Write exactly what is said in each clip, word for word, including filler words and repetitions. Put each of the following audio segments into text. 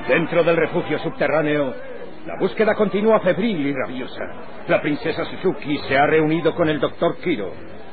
Dentro del refugio subterráneo, la búsqueda continúa febril y rabiosa. La princesa Suzuki se ha reunido con el doctor Kiro.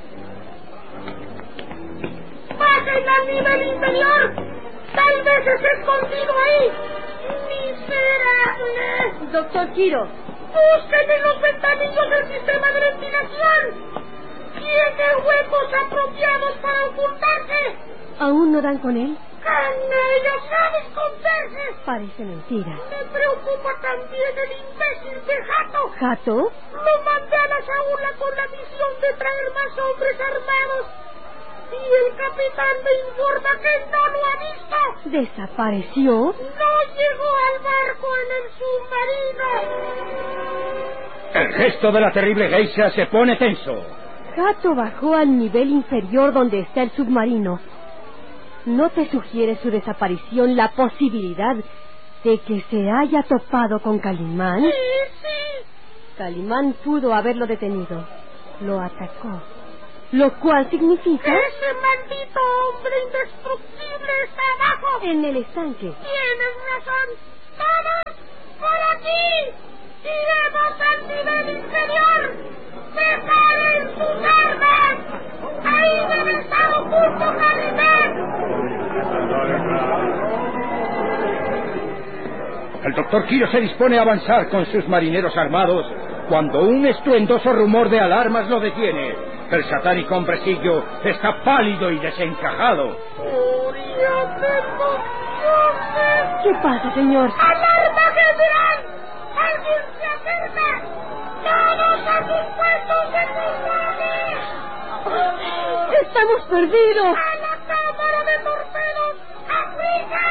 ¡Bajen al nivel inferior! ¡Tal vez es escondido ahí! ¡Miserable! Doctor Kiro. ¡Busquen en los ventanillos del sistema de ventilación! ¡Tiene huecos apropiados para ocultarse! ¿Aún no dan con él? ¡Canellas, sabe esconderse! Parece mentira. Me preocupa también el imbécil de Jato. ¿Jato? Lo mandé a la Saúla con la misión de traer más hombres armados. Y el capitán me informa que no lo ha visto. ¿Desapareció? No llegó al barco en el submarino. El gesto de la terrible geisha se pone tenso. Jato bajó al nivel inferior donde está el submarino. ¿No te sugiere su desaparición la posibilidad de que se haya topado con Calimán? Sí, sí. Calimán pudo haberlo detenido. Lo atacó. Lo cual significa... ¡Ese maldito hombre indestructible está abajo! En el estanque. Tienes razón. ¡Todos por aquí! ¡Iremos al nivel inferior! ¡Preparen sus armas! ¡Ahí debe estar oculto Calimán! El doctor Kiro se dispone a avanzar con sus marineros armados cuando un estruendoso rumor de alarmas lo detiene. El satánico hombrecillo está pálido y desencajado. ¡Furia de emociones! ¿Qué pasa, señor? ¡Alarma general! ¡Alguien se acerca! ¡Todos a sus puestos de combate! ¡Estamos perdidos! ¡A la cámara de torpedos! ¡Africa!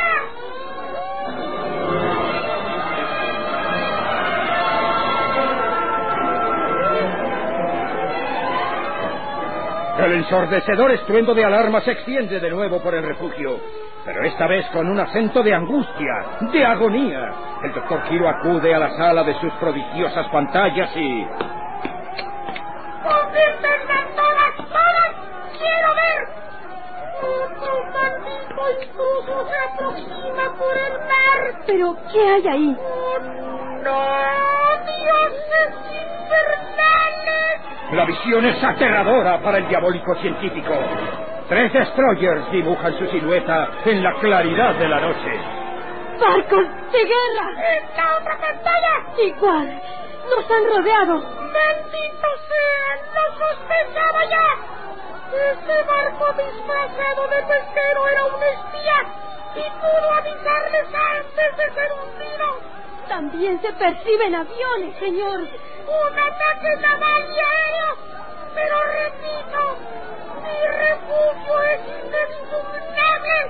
El ensordecedor estruendo de alarma se extiende de nuevo por el refugio, pero esta vez con un acento de angustia, de agonía. El doctor Kiro acude a la sala de sus prodigiosas pantallas y... ¡Conviertenlas todas, todas! ¡Quiero ver! Otro maldito intruso se aproxima por el mar. ¿Pero qué hay ahí? ¡Oh, no! ¡Dioses infernales! La visión es aterradora para el diabólico científico. Tres destroyers dibujan su silueta en la claridad de la noche. ¡Barcos de guerra! ¡En la otra pantalla! ¡Igual! ¡Nos han rodeado! ¡Malditos sean! ¡Lo sospechaba ya! Ese barco disfrazado de pesquero era un espía y pudo avisarles antes de ser hundido. También se perciben aviones, señor. ¡Un ataque naval y aéreo! Pero repito, mi refugio es inexpugnable.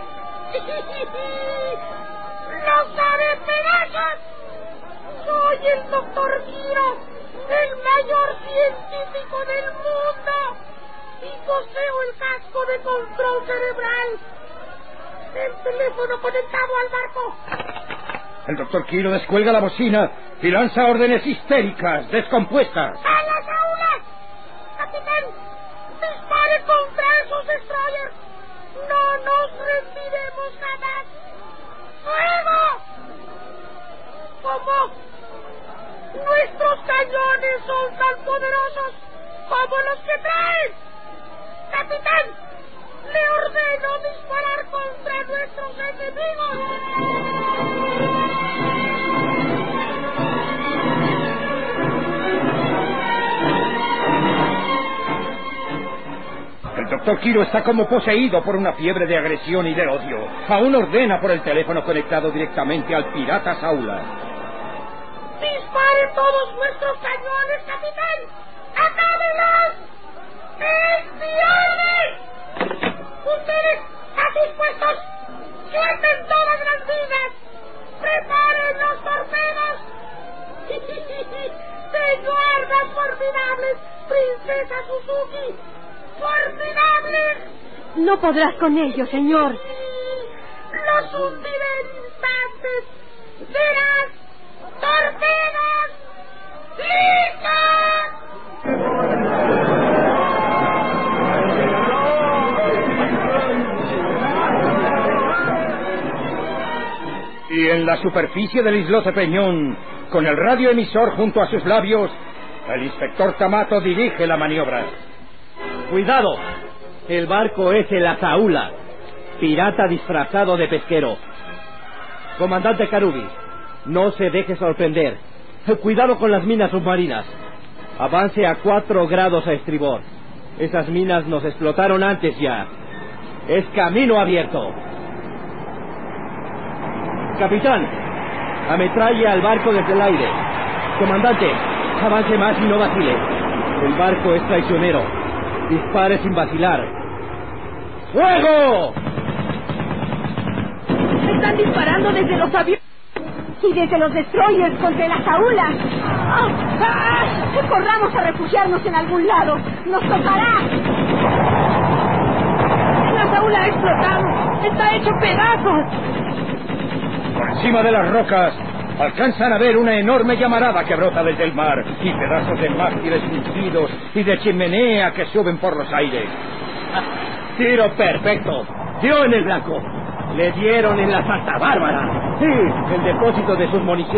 ¡Lo sabe, pedazos! Soy el doctor Kiro, el mayor científico del mundo, y poseo el casco de control cerebral. El teléfono conectado al barco. El doctor Kiro descuelga la bocina y lanza órdenes histéricas, descompuestas. ¡A las aulas! ¡Capitán! ¡Dispare contra esos destroyers! ¡No nos rendiremos jamás! ¡Fuego! ¿Cómo? ¡Nuestros cañones son tan poderosos como los que traen! ¡Capitán! ¡Le ordeno disparar contra nuestros enemigos! El doctor Kiro está como poseído por una fiebre de agresión y de odio. Aún ordena por el teléfono conectado directamente al pirata Saula. ¡Disparen todos nuestros cañones, capitán! ¡Acábenlos! ¡Espiones! ¡Ustedes a sus puestos! ¡Suelten todas las minas! ¡Preparen los torpedos! ¡Tengo armas formidables, princesa Suzuki! ¡Formidables! No podrás con ellos, señor. ¡Los hundiré en instantes! ¡Verás! ¡Torpedos! ¡Listos! Y en la superficie del islote Peñón, con el radioemisor junto a sus labios, el inspector Tamato dirige la maniobra. ¡Cuidado! El barco es el Azaula, pirata disfrazado de pesquero. Comandante Karubi, no se deje sorprender. Cuidado con las minas submarinas. Avance a cuatro grados a estribor. Esas minas nos explotaron antes ya. Es camino abierto. Capitán, ametralla al barco desde el aire. Comandante, avance más y no vacile. El barco es traicionero. Dispare sin vacilar. ¡Fuego! Están disparando desde los aviones y desde los destroyers contra las aulas. ¡Ah! ¡Ah! Corramos a refugiarnos en algún lado. ¡Nos tocará! ¡La aula ha explotado! ¡Está hecho pedazos! Por encima de las rocas alcanzan a ver una enorme llamarada que brota desde el mar y pedazos de mástiles fundidos y de chimenea que suben por los aires. Tiro perfecto. Dio en el blanco. Le dieron en la Santa Bárbara. Sí, el depósito de sus municiones.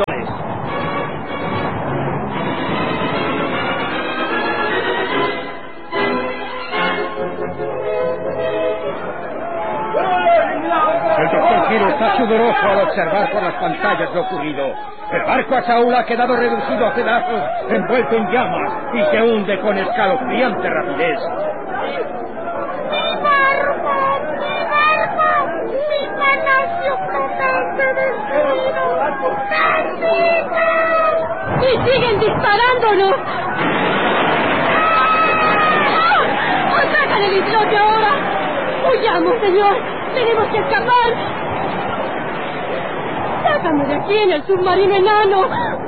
El doctor Kiro está sudoroso al observar por las pantallas lo ocurrido. El barco Azaula ha quedado reducido a pedazos, envuelto en llamas, y se hunde con escalofriante rapidez. ¡Mi barco! ¡Mi barco! ¡Mi palacio flotante destruido! ¡Malditos! ¡Y siguen disparándonos! ¡Ah! ¡Atacan el islote ahora! ¡Huyamos, señor! ¡Tenemos que escapar! ¡Sácame de aquí en el submarino enano!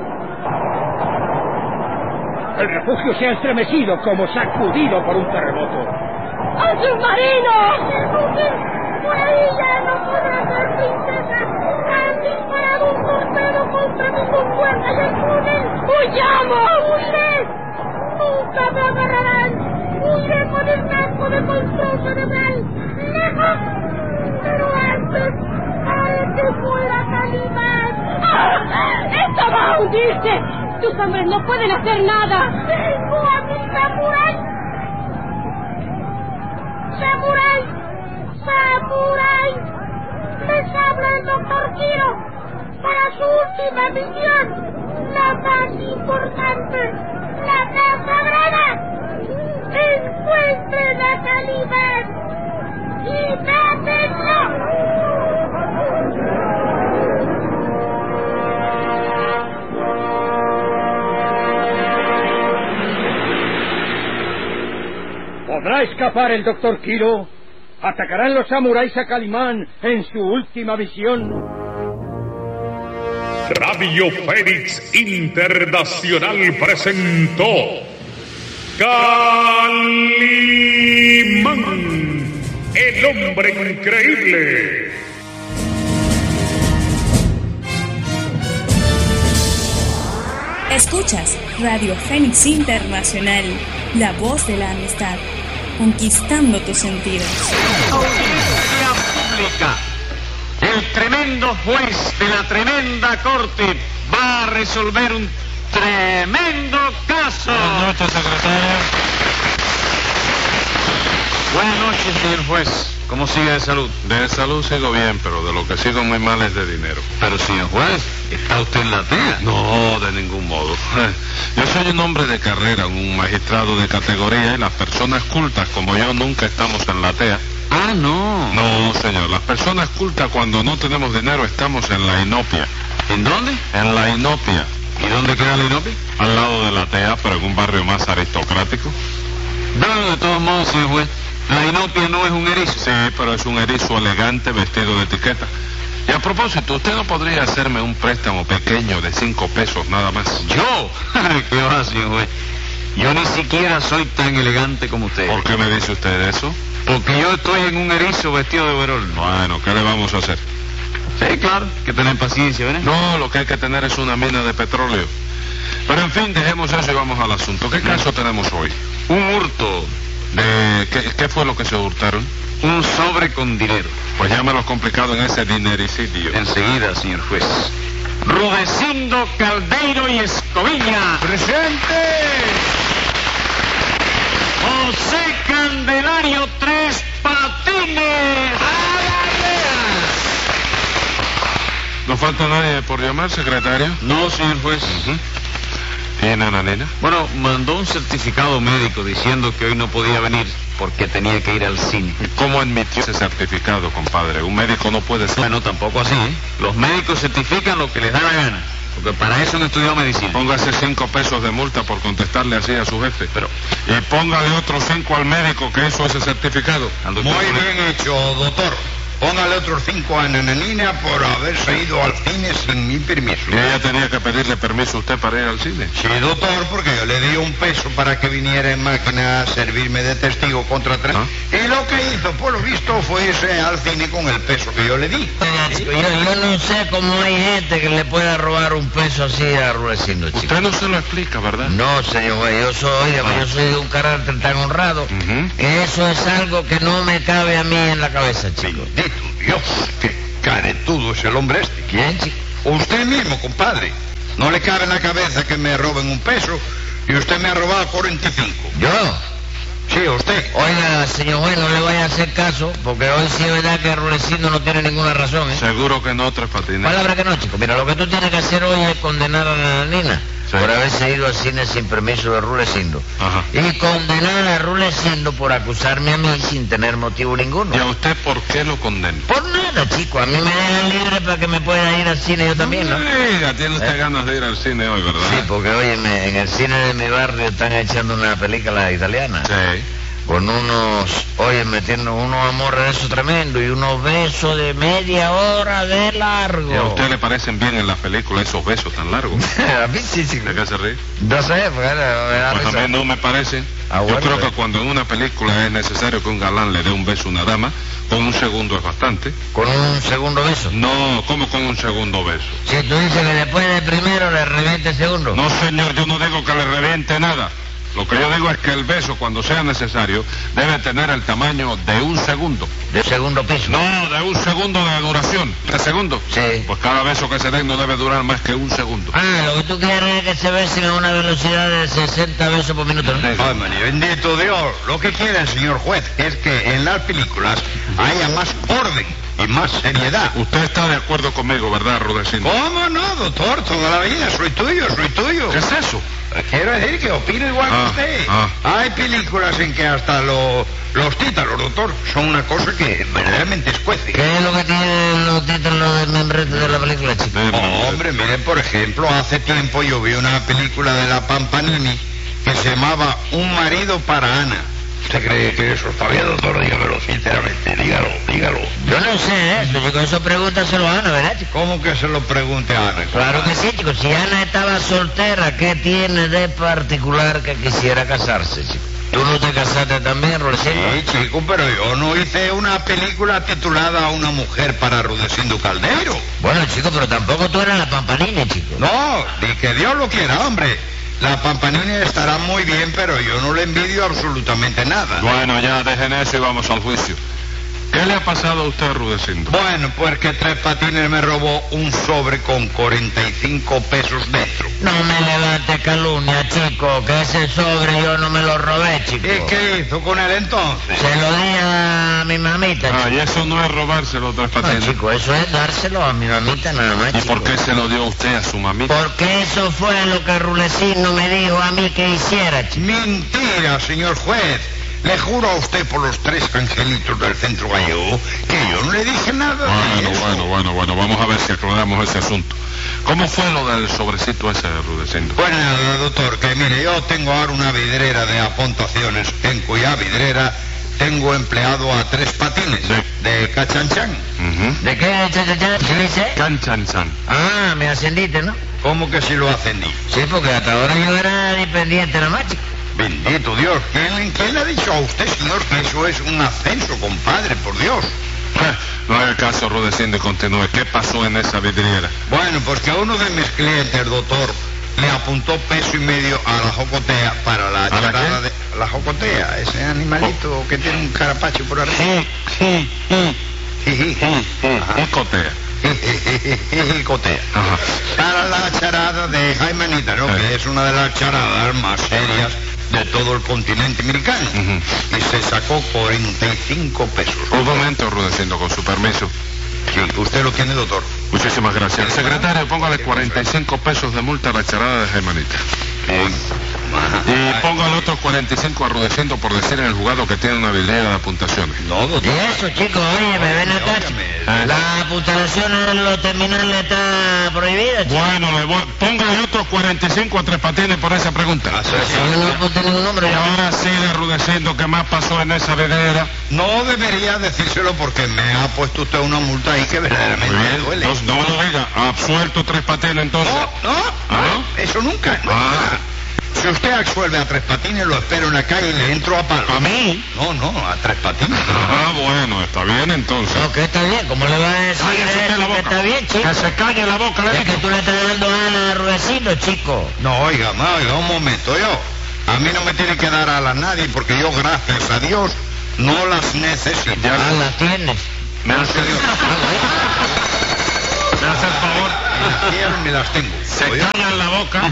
El refugio se ha estremecido como sacudido por un terremoto. ¡Al submarino! ¡Por ahí ya no podrá ser princesa! ¡Han disparado un torpedo contra mi compuerta y el túnel! ¡Huyamos! ¡Huiré! ¡Nunca me agarrarán! ¡Huiré con el casco de control cerebral! ¡Lejos! Pero antes, haré que muera Calimán. ¡Ah! ¡Esto va a hundirse! ¡Tus hombres no pueden hacer nada! ¡Tengo a mi samurái! ¡Samurái! ¡Samurái! Les habla el doctor Kiro para su última misión, la más importante, la más sagrada. ¡Encuentren a Calimán! ¡Y mátenlo! ¿Podrá escapar el doctor Kiro? ¿Atacarán los samuráis a Calimán en su última misión? Radio Fénix Internacional presentó Calimán, el hombre increíble. Escuchas Radio Fénix Internacional, la voz de la amistad, conquistando tus sentidos. Audiencia pública. El tremendo juez de la tremenda corte va a resolver un tremendo caso. Buenas noches, secretario. Buenas noches, señor juez. ¿Cómo sigue de salud? De salud sigo bien, pero de lo que sigo muy mal es de dinero. Pero, señor juez, ¿está usted en la T E A? No, de ningún modo. Yo soy un hombre de carrera, un magistrado de categoría, y las personas cultas como yo nunca estamos en la T E A. Ah, no. No, señor. Las personas cultas cuando no tenemos dinero estamos en la inopia. ¿En dónde? En la inopia. ¿Y dónde queda la inopia? Al lado de la T E A, pero en un barrio más aristocrático. No, de todos modos, señor juez. La inopia no es un erizo. Sí, pero es un erizo elegante vestido de etiqueta. Y a propósito, ¿usted no podría hacerme un préstamo pequeño de cinco pesos nada más? ¿Yo? ¿Qué va, señor juez? Yo ni siquiera soy tan elegante como usted. ¿Por qué me dice usted eso? Porque yo estoy en un erizo vestido de overol. Bueno, ¿qué le vamos a hacer? Sí, claro, hay que tener paciencia, ¿verdad? No, lo que hay que tener es una mina de petróleo. Pero en fin, dejemos eso y vamos al asunto. ¿Qué caso tenemos hoy? Un hurto. ¿De qué, qué fue lo que se hurtaron? Un sobre con dinero. Pues ya me lo he complicado en ese dinericidio. Enseguida, señor juez. Rudecindo Caldeiro y Escoviña. ¡Presente! José Candelario Tres Patines. ¿No falta nadie por llamar, secretario? No, señor juez. Uh-huh. ¿Y Nananina? Bueno, mandó un certificado médico diciendo que hoy no podía venir porque tenía que ir al cine. ¿Cómo admitió ese certificado, compadre? Un médico no puede ser... Bueno, tampoco así, ¿eh? Los médicos certifican lo que les da la gana, porque para eso han estudiado medicina. Póngase cinco pesos de multa por contestarle así a su jefe. Pero... Y póngale otros cinco al médico que hizo ese certificado. Muy bien hecho, doctor. Póngale otros cinco a Nananina por haberse ido al cine sin mi permiso. ¿Y ella tenía que pedirle permiso a usted para ir al cine? Sí, doctor, porque yo le di un peso para que viniera en máquina a servirme de testigo contra tres. ¿Ah? Y lo que hizo, por lo visto, fue irse al cine con el peso que yo le di. Yo, yo no sé cómo hay gente que le pueda robar un peso así a Rudecindo, chico. Usted no se lo explica, ¿verdad? No, señor juez, yo soy, Ah. yo soy de un carácter tan honrado Ujú. que eso es algo que no me cabe a mí en la cabeza, chico. Bendito Dios, qué caretudo es el hombre este. ¿Quién, chico? Usted mismo, compadre. No le cabe en la cabeza que me roben un peso y usted me ha robado cuarenta y cinco. ¿Yo? Sí, usted. Oiga, señor juez, no le vaya a hacer caso, porque hoy sí es verdad que Rudecindo no tiene ninguna razón, ¿eh? Seguro que no, Tres Patines. Palabra que no, chico. Mira, lo que tú tienes que hacer hoy es condenar a la Nina Sí. por haberse ido al cine sin permiso de Rudecindo. Ajá. Y condenar a Rudecindo por acusarme a mí sin tener motivo ninguno. ¿Y a usted por qué lo condena? Por nada, chico. A mí me dejan libre para que me pueda ir al cine yo también, ¿no? Oiga, tiene usted ¿Eh? ganas de ir al cine hoy, ¿verdad? Sí, porque, óyeme, en el cine de mi barrio están echando una película italiana. Sí. Con unos, oye, metiendo unos amores de eso tremendo y unos besos de media hora de largo. ¿Y a usted le parecen bien en la película esos besos tan largos? A mí sí, sí. ¿De qué se ríe? No sé, porque me da Pues a risa. mí no me parece. Ah, Yo bueno, creo pues. que cuando en una película es necesario que un galán le dé un beso a una dama, con un segundo es bastante. ¿Con un segundo beso? No, ¿cómo con un segundo beso? Si tú dices que después del primero le reviente el segundo. No, señor, yo no digo que le reviente nada. Lo que yo digo es que el beso, cuando sea necesario, debe tener el tamaño de un segundo. ¿De segundo piso? No, de un segundo de duración. ¿De segundo? Sí. Pues cada beso que se den no debe durar más que un segundo. Ah, lo que tú quieres es que se besen a una velocidad de sesenta besos por minuto, ¿no? Ay, man, bendito Dios. Lo que quiere el señor juez es que en las películas haya más orden y más seriedad. Usted está de acuerdo conmigo, ¿verdad, Rudecindo? ¿Cómo no, doctor? Toda la vida. Soy tuyo, soy tuyo. ¿Qué es eso? Quiero decir que opino igual Ah, que usted. ah. Hay películas en que hasta lo- los títulos, doctor, son una cosa que verdaderamente escuece. ¿Qué es lo que tienen los títulos del membrete de la película, chico? Oh, hombre, miren, por ejemplo, hace tiempo yo vi una película de la Pampanini que se llamaba Un marido para Ana. ¿Usted cree que eso está bien, doctor? Dígamelo sinceramente, dígalo, dígalo. Yo no sé eso, chico. Eso pregúntaselo a Ana, ¿verdad, chico? ¿Cómo que se lo pregunte a Ana? Claro que sí, chico. Si Ana estaba soltera, ¿qué tiene de particular que quisiera casarse, chico? ¿Tú no te casaste también, Rudecindo? Sí, chico, pero yo no hice una película titulada Una mujer para Rudecindo Caldeiro. Bueno, chico, pero tampoco tú eras la Pampanini, chico. No, ni que Dios lo quiera, hombre. La Pampanini estará muy bien, pero yo no le envidio absolutamente nada. Bueno, ya dejen eso y vamos al juicio. ¿Qué le ha pasado a usted, Rudecindo? Bueno, pues que Tres Patines me robó un sobre con cuarenta y cinco pesos dentro. No me levantes calumnia, chico, que ese sobre yo no me lo robé, chico. ¿Y qué hizo con él entonces? Se lo di a mi mamita, Ah, chico. y eso no es robárselo, Tres No, Patines. chico, eso es dárselo a mi mamita nada más, ¿Y chico. por qué se lo dio usted a su mamita? Porque eso fue lo que Rudecindo me dijo a mí que hiciera, chico. Mentira, señor juez. Le juro a usted por los tres angelitos del centro gallego que yo no le dije nada de Bueno, eso. bueno, bueno, bueno, vamos a ver si aclaramos ese asunto. ¿Cómo fue lo del sobrecito ese, Rudecindo? Pues nada, doctor, que mire, yo tengo ahora una vidrera de apuntaciones en cuya vidrera tengo empleado a Tres Patines, Sí. de Cachanchan. Ujú. ¿De qué, chachacha? ¿Qué dice? Chan, chan, chan. Ah, me ascendiste, ¿no? ¿Cómo que si lo ascendí? Sí, porque hasta ahora yo era dependiente nada más, chico. Bendito Dios, ¿quién, quién le ha dicho a usted, señor, que eso es un ascenso, compadre, por Dios? Eh, No haga caso, Rudecindo, y continúe. ¿Qué pasó en esa vidriera? Bueno, pues que a uno de mis clientes, doctor, le apuntó peso y medio a la jocotea para la charada de... La jocotea, ese animalito que tiene un carapacho por arriba. Jicotea. Jicotea. Para la charada de Jaimanita, ¿no? Que es una de las charadas más serias de todo el continente americano. Uh-huh. Y se sacó cuarenta y cinco pesos. Un momento, Rudecindo, con su permiso. Sí, usted lo tiene, doctor. Muchísimas gracias. El secretario, póngale cuarenta y cinco pesos de multa a la charada de Jaimanita. Bien. Y póngale otros cuarenta y cinco a Rudecindo por decir en el juzgado que tiene una vidriera de apuntaciones. No, doctor. Y eso, chicos, oye, me ven acá. ¿Eh? La apuntación en los terminales está prohibida, chicos. Bueno, le voy... póngale otros cuarenta y cinco a Tres Patines por esa pregunta. Ah, sí, sí. Yo no apunté ningún nombre. Y ahora sí, de Rudecindo, ¿qué más pasó en esa vidriera? No debería decírselo porque me ha puesto usted una multa ahí que verdaderamente me duele. Entonces, no lo diga. Absuelto Tres Patines, entonces. No, no, ¿Ah, no, eso nunca. Ah. Si usted absuelve a Tres Patines, lo espero en la calle y le entro a palo. ¿A mí? No, no, a Tres Patines. Ah, bueno, está bien entonces. No, que está bien. ¿Cómo le va a decir Cállese la boca. que está bien, chico? Que se calle la boca, le Es que tú le estás dando alas a Rudecindo, chico. No, oiga, ma, oiga, un momento, yo. A mí no me tiene que dar alas nadie porque yo, gracias a Dios, no las necesito. Ya las tienes. Me hace Dios. Me hace el favor. Las me las tengo. Se callan la boca.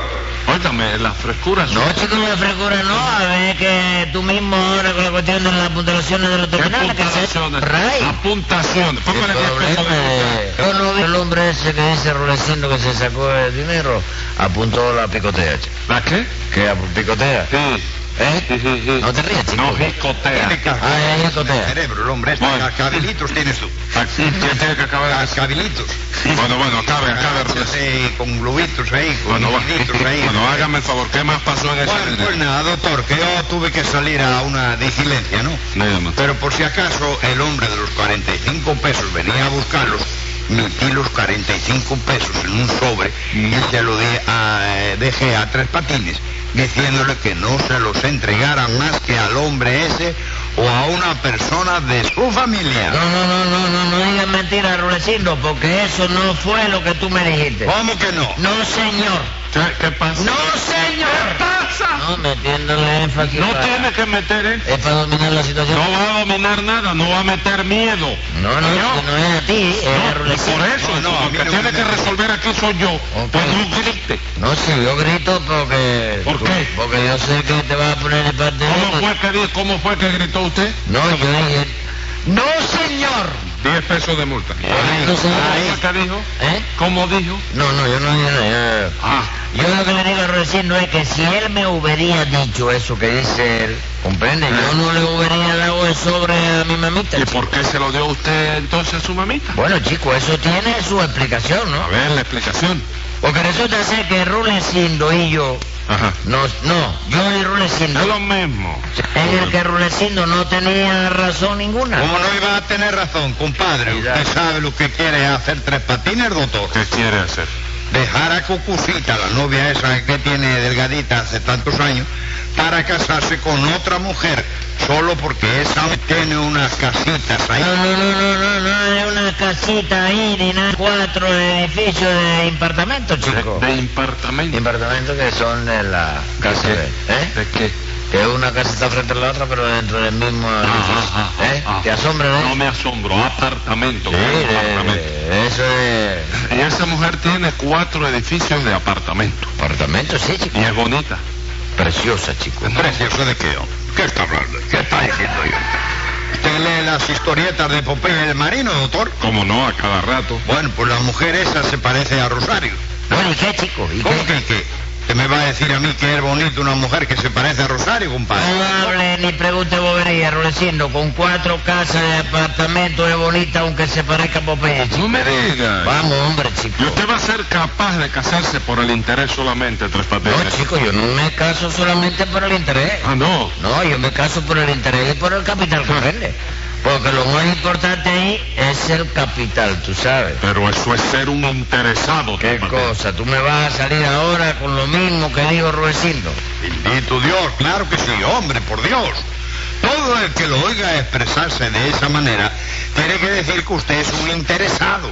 Óigame, las frescuras... No, chicos, las frescuras no. A ver que tú mismo ahora con la cuestión de las puntuaciones de los terminales... ¿Qué puntuaciones? Ray. Apuntaciones. Póngale el problema de... Yo no vi el hombre ese que dice Rudecindo que se sacó el dinero, apuntó la picotea, chico. ¿La qué? ¿Qué? ¿Picotea? Sí. ¿Eh? Sí, sí, sí. No te rías, chico. No, jicotea. Ah, es jicotea. Cerebro, el hombre, este Bueno. cascabelitos tienes tú. ¿Quién tiene que acabar de Cascabelitos. Bueno, bueno, acabe, acabe. Sí, con globitos ahí, con Bueno, va. globitos ahí. Bueno, hágame el favor, ¿qué más pasó en esa Bueno, vidriera? pues nada, doctor, que yo tuve que salir a una diligencia, ¿no? Dígame. Pero por si acaso el hombre de los cuarenta y cinco pesos venía a buscarlos, metí los cuarenta y cinco pesos en un sobre y se lo de- a- eh, dejé a Tres Patines, diciéndole que no se los entregara más que al hombre ese o a una persona de su familia. No, no, no, no, no, no digas mentira, Rudecindo, porque eso no fue lo que tú me dijiste. ¿Cómo que no? No, señor. ¿Qué, qué pasa? No, señor. ¿Qué pasa? No, metiéndole énfasis. No para- tiene que meter, ¿eh? Es para dominar la situación. No va a dominar nada, no va a meter miedo. No, no, Yo. que no es a ti, es a No, Rudecindo. por eso, No, no, a lo mí que no tiene me que mete. resolver aquí soy yo. Ok. Pues no grite. No, sí, yo grito porque... ¿Por qué? Porque yo sé que te vas a poner de parte de ¿Cómo esto. fue que, di- cómo fue que gritó usted? No, yo dije... ¡No, señor! Diez pesos de multa. No, señor. ¿Cómo fue que dijo? ¿Eh? ¿Cómo dijo? No, no, yo no dije nada. Yo, Ah, yo lo que le digo a Rudecindo es que si él me hubiera dicho eso que dice él, ¿comprende? Yo no le hubiera dado el sobre a mi mamita. ¿y chico. por qué se lo dio usted entonces a su mamita? Bueno, chico, eso tiene su explicación, ¿no? A ver, la explicación. Porque resulta ser que Rudecindo y yo... Ajá. No, no, yo y Rudecindo... Es lo mismo. En el que Rudecindo no tenía razón ninguna. ¿Cómo no iba a tener razón, compadre? Usted sabe lo que quiere hacer Tres Patines, doctor. ¿Qué quiere hacer? Dejar a Cucucita, la novia esa que tiene delgadita hace tantos años, para casarse con otra mujer, solo porque esa tiene unas casitas ahí. No, no, no, no, no, no, es una casita ahí, ni nada, cuatro edificios de apartamentos, chico. De, de impartamento. Apartamentos que son de la casa ¿De de... qué? ¿Eh? ¿De qué? Que una casa está frente a la otra, pero dentro del mismo edificio. Ah, ah, ¿Eh? ah, ¿Te asombra, no? No me asombro, apartamento. Sí, de- apartamento. de- eso es... Y esa mujer tiene cuatro edificios de apartamento. Apartamentos, sí, chico. Y es bonita. Preciosa, chico. ¿Precioso de qué? ¿Qué está hablando? ¿Qué está diciendo yo? ¿Usted lee las historietas de Popeye el Marino, doctor? ¿Cómo no? A cada rato. Bueno, pues la mujer esa se parece a Rosario. Bueno, ¿y qué, chico? ¿Y ¿Cómo qué? que qué? ¿Usted me va a decir a mí que es bonito una mujer que se parece a Rosario, compadre? No hable ni pregunte bobería, Rudecindo. Con cuatro casas de apartamento es bonita aunque se parezca a Popeye, chico. No me diga. Vamos, hombre, chico. ¿Y usted va a ser capaz de casarse por el interés solamente, Tres Patines? No, chico, yo no me caso solamente por el interés. Ah, no. No, yo me caso por el interés y por el capital que vende. Porque lo más importante ahí es el capital, tú sabes. Pero eso es ser un interesado, ¿Qué Tres Patines. cosa? ¿Tú me vas a salir ahora con lo mismo que dijo Rudecindo? Bendito Dios, claro que sí, hombre, por Dios. Todo el que lo oiga expresarse de esa manera tiene que decir que usted es un interesado.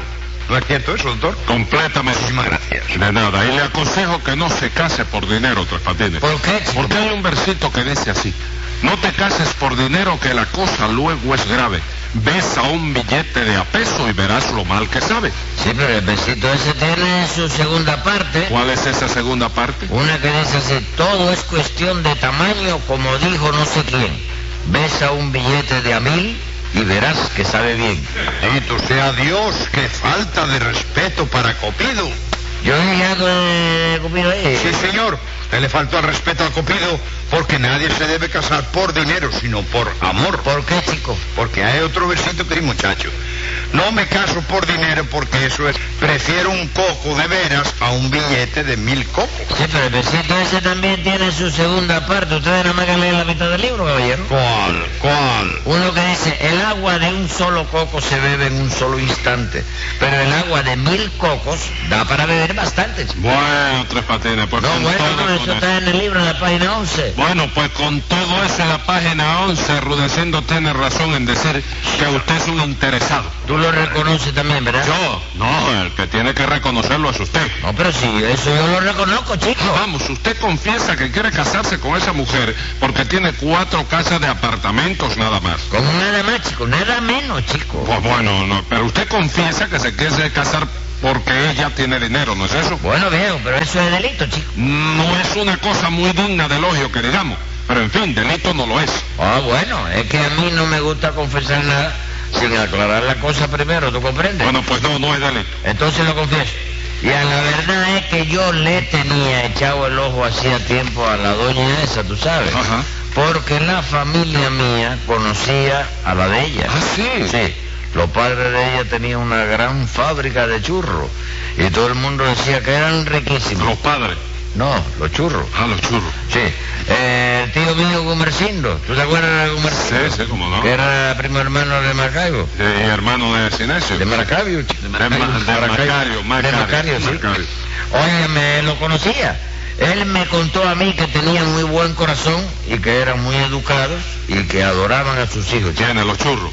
¿No es cierto eso, doctor? Completamente. Muchísimas gracias. De nada. Y le aconsejo que no se case por dinero, Tres Patines. ¿Por qué, chico? Porque hay un versito que dice así: no te cases por dinero, que la cosa luego es grave. Besa un billete de a peso y verás lo mal que sabe. Sí, pero el besito ese tiene su segunda parte. ¿Cuál es esa segunda parte? Una que dice así: todo es cuestión de tamaño, como dijo no sé quién. Besa un billete de a mil y verás que sabe bien. Bendito sea Dios, qué falta de respeto para Cupido. Yo dije algo de Cupido ahí. Sí, señor. Usted le faltó al respeto a Cupido porque nadie se debe casar por dinero, sino por amor. ¿Por qué, chico? Porque hay otro versito que dice, muchacho: no me caso por dinero porque eso es. Prefiero un coco de veras a un billete de mil cocos. Sí, pero el besito ese también tiene su segunda parte. Ustedes nada más que leen la mitad del libro, caballero. ¿Cuál? ¿Cuál? Uno que dice: el agua de un solo coco se bebe en un solo instante, pero el agua de mil cocos da para beber bastante, chico. Bueno, Tres Patines, pues No, con bueno, todo no, con eso está en el libro, en la página once. Bueno, pues con todo eso en la página once, Rudecindo tiene razón en decir que usted es un interesado. Tú lo reconoces también, ¿verdad? Yo, no, el que tiene que reconocerlo es usted. No, pero sí, eso yo lo reconozco, chico. Vamos, usted confiesa que quiere casarse con esa mujer porque tiene cuatro casas de apartamentos nada más. Como nada más, chico, nada menos, chico. Pues bueno, no, pero usted confiesa que se quiere casar porque ella tiene dinero, ¿no es eso? Bueno, viejo, pero eso es delito, chico. No es una cosa muy digna de elogio que digamos, pero en fin, delito no lo es. Ah, bueno, es que a mí no me gusta confesar nada sin aclarar la cosa primero, ¿tú comprendes? Bueno, pues no, no es delito. Entonces lo confieso. Y a la verdad es que yo le tenía echado el ojo hacía tiempo a la doña esa, tú sabes. Ajá. Porque la familia mía conocía a la de ella. ¿Ah, sí? Sí. Los padres de ella tenían una gran fábrica de churros y todo el mundo decía que eran riquísimos. ¿Los padres? No, los churros. Ah, los churros. Sí. Eh, el tío mío Gumercindo, ¿tú te acuerdas de Gumercindo? Sí, sí, cómo no. Que era primo hermano de Maracaibo. Sí, hermano de Sinesio. De Maracaibo. chico. De, Ma- de Macario, Macario. De Macario, sí. Macario. Óyeme, lo conocía. Él me contó a mí que tenían muy buen corazón y que eran muy educados y que adoraban a sus hijos. ¿Quiénes? Los churros.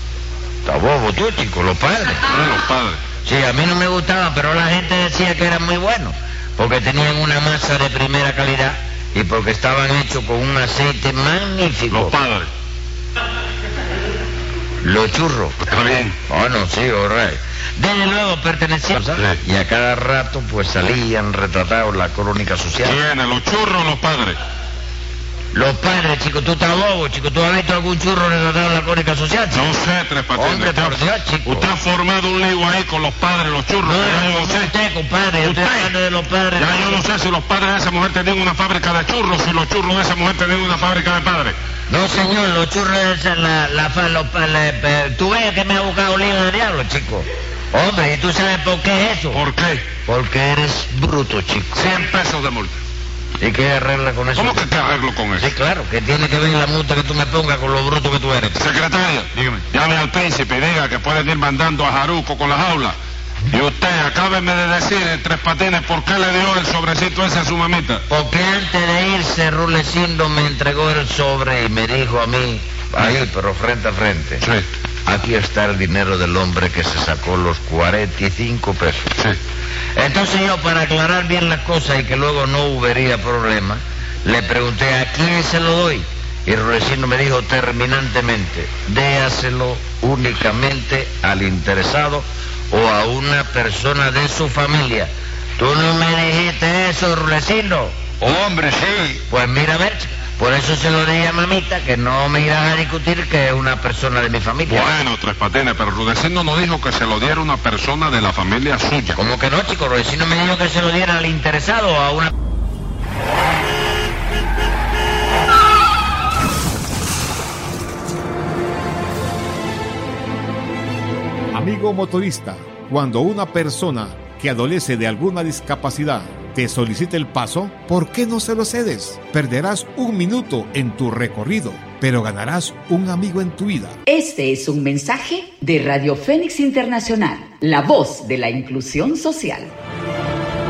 Está bobo tú, chico, los padres. Ah, los padres. Sí, a mí no me gustaban, pero la gente decía que eran muy buenos, porque tenían una masa de primera calidad y porque estaban hechos con un aceite magnífico. Los padres. Los churros. Está bien. Bueno, sí, all right. Desde luego pertenecían, ¿sabes? Sí. Y a cada rato pues salían retratados la crónica social. ¿Quiénes? ¿Los churros o los padres? Los padres, chico, tú estás bobo, chico. ¿Tú has visto algún churro retratado en la crónica social, chico? No sé, Tres Patines. Hombre, Usted- por Dios, chico. Usted ha formado un lío ahí con los padres, los churros. No, ya yo no, no sé. usted, compadre, yo estoy Usted. hablando de los padres. Ya yo no sé si los padres de esa mujer tenían una fábrica de churros, si los churros de esa mujer tenían una fábrica de padres. No, señor, los churros de esa, la, la, fa- los, pa- la- eh, tú ves que me ha buscado lío de diablo, chico. Hombre, ¿y tú sabes por qué es eso? ¿Por qué? Porque eres bruto, chico. Cien pesos de multa. ¿Y qué arregla con eso? ¿Cómo que te arreglo con eso? Sí, claro, que tiene que ver la multa que tú me pongas con lo bruto que tú eres. Secretario, Dígame. llame al príncipe y diga que pueden ir mandando a Jaruco con la jaula. Y usted, acábeme de decir, en Tres Patines, ¿por qué le dio el sobrecito ese a su mamita? Porque antes de irse, Rulecindo me entregó el sobre y me dijo a mí, ahí, pero frente a frente, Sí, aquí está el dinero del hombre que se sacó los cuarenta y cinco pesos. sí. Entonces yo, para aclarar bien las cosas y que luego no hubiera problema, le pregunté a quién se lo doy. Y Rudecindo me dijo terminantemente, déaselo únicamente al interesado o a una persona de su familia. ¿Tú no me dijiste eso, Rudecindo? Hombre, sí. Pues mira, a ver, por eso se lo dije a mamita, que no me irás a discutir que es una persona de mi familia. Bueno, Tres Patines, pero Rudecindo no dijo que se lo diera una persona de la familia suya. ¿Cómo que no, chico? Rudecindo me dijo que se lo diera al interesado o a una... Amigo motorista, cuando una persona que adolece de alguna discapacidad te solicita el paso, ¿por qué no se lo cedes? Perderás un minuto en tu recorrido, pero ganarás un amigo en tu vida. Este es un mensaje de Radio Fénix Internacional, la voz de la inclusión social.